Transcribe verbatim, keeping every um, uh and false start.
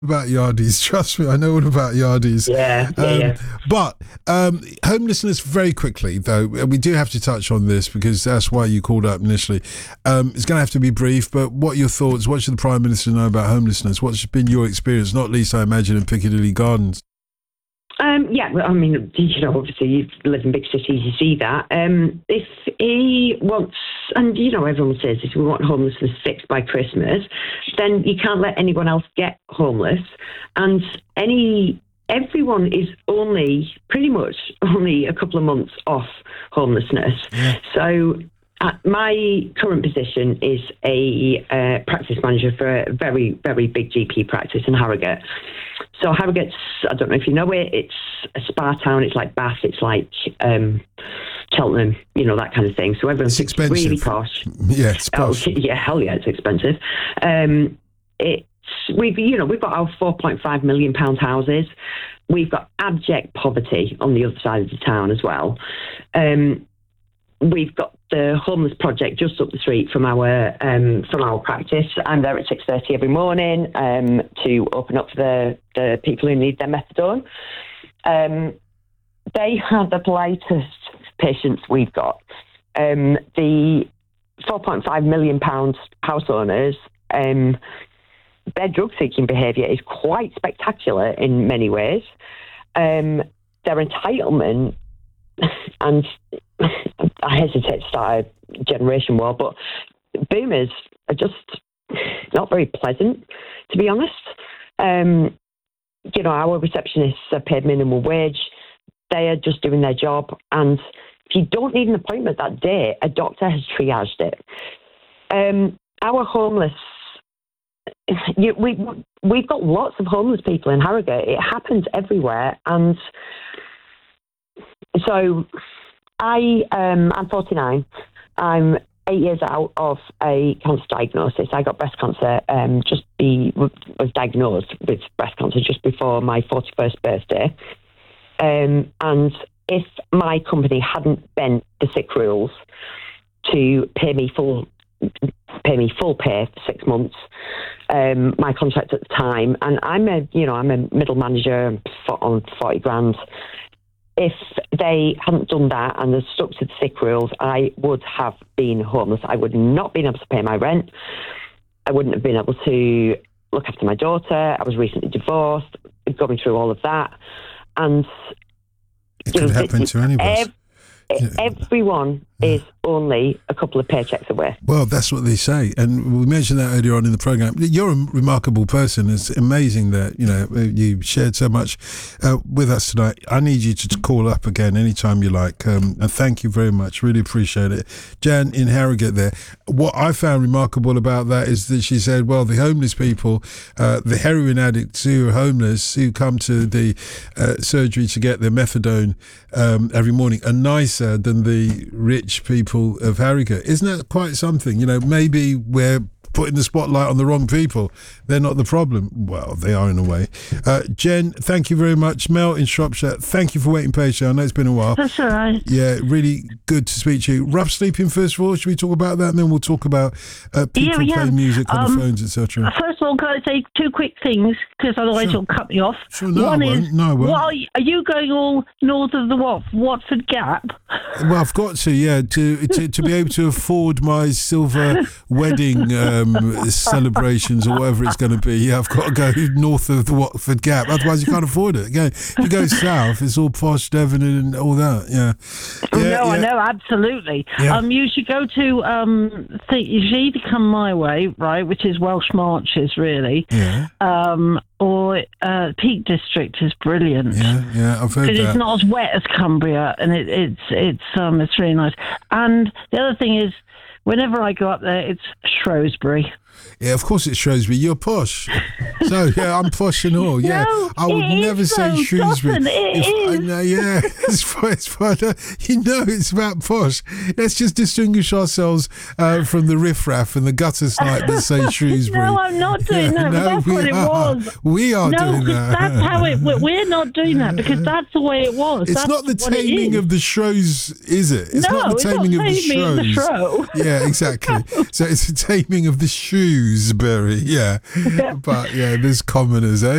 about Yardies. Trust me, I know all about Yardies. Yeah, yeah, um, yeah. But um, homelessness, very quickly, though, we do have to touch on this because that's why you called up initially. Um, it's going to have to be brief, but what are your thoughts? What should the Prime Minister know about homelessness? What's been your experience, not least, I imagine, in Piccadilly Gardens? Um, yeah, well, I mean, you know, obviously you live in big cities, you see that. Um, if he wants, and you know, everyone says if we want homelessness fixed by Christmas, then you can't let anyone else get homeless. And any everyone is only pretty much only a couple of months off homelessness. Yeah. So uh, my current position is a uh, practice manager for a very, very big G P practice in Harrogate. So Harrogate's, I don't know if you know it, it's a spa town. It's like Bath. It's like um, Cheltenham, you know, that kind of thing. So everyone's really posh. Yeah, it's posh. Oh, yeah, hell yeah, it's expensive. Um, it's, we've, you know, we've got our four point five million pound houses. We've got abject poverty on the other side of the town as well. Um, we've got the homeless project just up the street from our um, from our practice. I'm there at six thirty every morning um, to open up for the, the people who need their methadone. Um, they have the politest patients we've got. Um, the four point five million pound house owners, um, their drug-seeking behaviour is quite spectacular in many ways. Um, their entitlement, and I hesitate to start a generation war, but boomers are just not very pleasant, to be honest. Um, you know, our receptionists are paid minimum wage. They are just doing their job. And if you don't need an appointment that day, a doctor has triaged it. Um, our homeless, you, we, we've got lots of homeless people in Harrogate. It happens everywhere. And so I, um, I'm forty-nine. I'm eight years out of a cancer diagnosis. I got breast cancer, um, just be, was diagnosed with breast cancer just before my forty-first birthday. Um, and if my company hadn't bent the sick rules to pay me full, pay me full pay for six months, um, my contract at the time, and I'm a, you know, I'm a middle manager on forty grand. If they hadn't done that and they stuck to the sick rules, I would have been homeless. I would not been able to pay my rent. I wouldn't have been able to look after my daughter. I was recently divorced, going through all of that. And it could know, happen to any of us. Ev- Everyone yeah. is only a couple of paychecks away. Well, that's what they say. And we mentioned that earlier on in the programme. You're a remarkable person. It's amazing that, you know, you shared so much uh, with us tonight. I need you to call up again anytime you like. Um, and thank you very much. Really appreciate it. Jan in Harrogate there. What I found remarkable about that is that she said, well, the homeless people, uh, the heroin addicts who are homeless, who come to the uh, surgery to get their methadone um, every morning are nicer than the rich people of Harrogate. Isn't that quite something? You know, maybe we're putting the spotlight on the wrong people. They're not the problem. Well, they are in a way. Uh, Jen, thank you very much. Mel in Shropshire, thank you for waiting patiently. I know it's been a while. That's all right. Yeah, really good to speak to you. Rough sleeping, first of all. Should we talk about that? And then we'll talk about uh, people yeah, yeah. playing music on um, the phones, et cetera. First of all, can I say two quick things? Because otherwise sure. you'll cut me off. Sure, no, One I won't. is, no, I won't. what are, you, are you going all north of the what, Watford Gap? Well, I've got to, yeah, to to, to be able to afford my silver wedding um, celebrations or whatever it's going to be. Yeah, I've got to go north of the Watford Gap. Otherwise, you can't afford it. Go, if you go south, it's all posh Devon and all that. Yeah. yeah no, yeah. I know, absolutely. Yeah. Um, you should go to, um, th- you should either come my way, right, which is Welsh Marches, really. Yeah. Um, or uh, Peak District is brilliant. Yeah, yeah, I've heard that. Because it's not as wet as Cumbria, and it, it's it's um it's really nice. And the other thing is, whenever I go up there, it's Shrewsbury. Yeah, of course it's Shrewsbury. You're posh. So, yeah, I'm posh and all. Yeah, no, I would never say so, Shrewsbury. Dawson, it if, is. I know, yeah, it's fine. It's fine. You know it's about posh. Let's just distinguish ourselves uh, from the riffraff and the gutter snipe that say Shrewsbury. No, I'm not doing yeah, that. No, That's what it are. was. We are no, doing that. that's how it. We're not doing that because that's the way it was. It's that's not the taming it of the shrows, is it? It's no, not the taming, it's not of, the taming of the shrow. Yeah, exactly. So it's the taming of the Shrewsbury. Yeah. But yeah, there's commoners, eh?